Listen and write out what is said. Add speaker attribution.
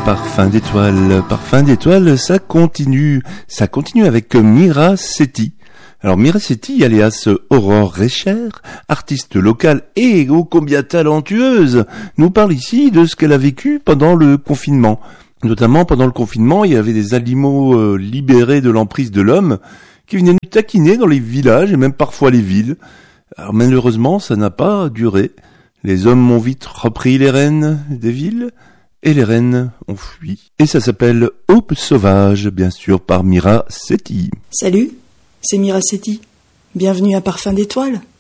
Speaker 1: Parfum d'étoile, ça continue avec Mira Sethi. Alors Mira Sethi, alias Aurore Recher, artiste locale et ô combien talentueuse, nous parle ici de ce qu'elle a vécu pendant le confinement. Notamment pendant le confinement, il y avait des animaux libérés de l'emprise de l'homme qui venaient nous taquiner dans les villages et même parfois les villes. Alors malheureusement, ça n'a pas duré. Les hommes ont vite repris les rênes des villes et les reines ont fui. Et ça s'appelle Aube sauvage, bien sûr, par Mira Sethi.
Speaker 2: Salut, c'est Mira Sethi. Bienvenue à Parfum d'étoile.